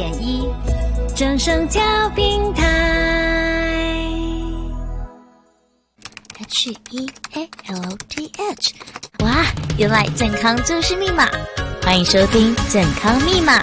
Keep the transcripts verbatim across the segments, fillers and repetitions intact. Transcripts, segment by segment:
点一正声调频台 H E A L T H。 哇，原来健康就是密码，欢迎收听健康密码。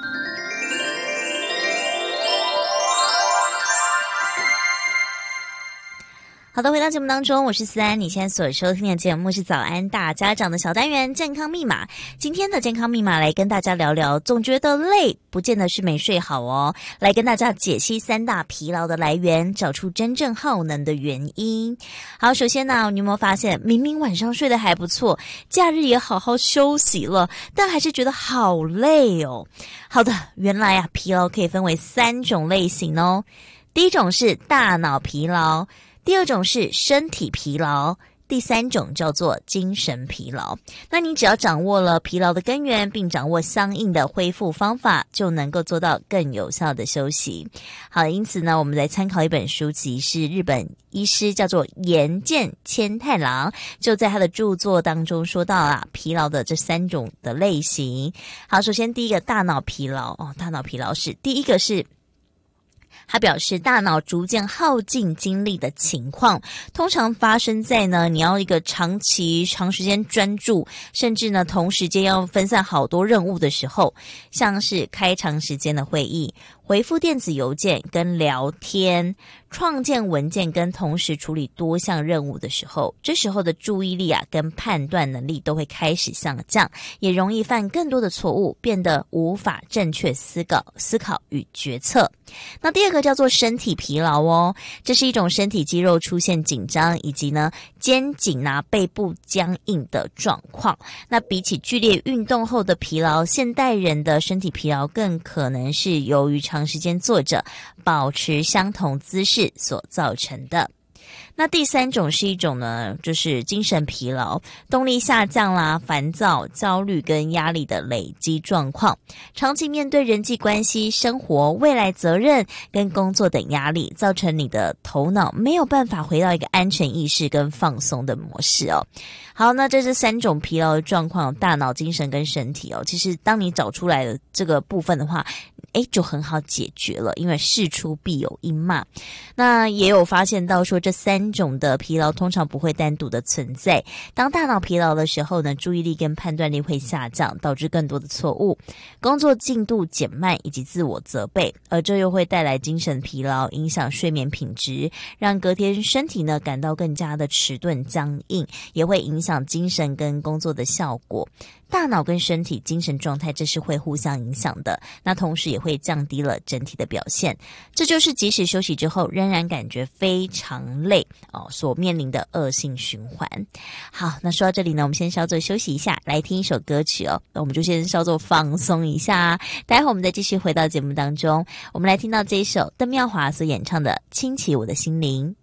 好的，回到节目当中，我是思安。你现在所收听的节目是早安大家长的小单元健康密码。今天的健康密码来跟大家聊聊，总觉得累不见得是没睡好哦，来跟大家解析三大疲劳的来源，找出真正耗能的原因。好，首先呢，你有没有发现明明晚上睡得还不错，假日也好好休息了，但还是觉得好累哦。好的，原来啊，疲劳可以分为三种类型哦。第一种是大脑疲劳，第二种是身体疲劳，第三种叫做精神疲劳。那你只要掌握了疲劳的根源，并掌握相应的恢复方法，就能够做到更有效的休息。好，因此呢，我们来参考一本书籍，是日本医师叫做岩见千太郎，就在他的著作当中说到啊，疲劳的这三种的类型。好，首先第一个大脑疲劳哦，大脑疲劳是第一个是。他表示，大脑逐渐耗尽精力的情况，通常发生在呢，你要一个长期、长时间专注，甚至呢，同时间要分散好多任务的时候，像是开长时间的会议、回复电子邮件跟聊天、创建文件跟同时处理多项任务的时候，这时候的注意力啊跟判断能力都会开始下降，也容易犯更多的错误，变得无法正确思考、思考与决策。那第二个叫做身体疲劳哦，这是一种身体肌肉出现紧张以及呢肩颈啊背部僵硬的状况。那比起剧烈运动后的疲劳，现代人的身体疲劳更可能是由于长时间坐着保持相同姿势所造成的。那第三种是一种呢，就是精神疲劳，动力下降啦，烦躁、焦虑跟压力的累积状况，长期面对人际关系、生活、未来责任跟工作等压力，造成你的头脑没有办法回到一个安全意识跟放松的模式哦。好，那这是三种疲劳的状况，大脑、精神跟身体哦。其实当你找出来的这个部分的话，诶，就很好解决了，因为事出必有因嘛。那也有发现到说，这三种的疲劳通常不会单独的存在。当大脑疲劳的时候呢，注意力跟判断力会下降，导致更多的错误，工作进度减慢以及自我责备，而这又会带来精神疲劳，影响睡眠品质，让隔天身体呢感到更加的迟钝僵硬，也会影响精神跟工作的效果。大脑跟身体精神状态这是会互相影响的，那同时也会降低了整体的表现，这就是即使休息之后仍然感觉非常累哦所面临的恶性循环。好，那说到这里呢，我们先稍作休息一下，来听一首歌曲哦，那我们就先稍作放松一下，待会我们再继续回到节目当中，我们来听到这一首邓妙华所演唱的《轻启我的心灵》。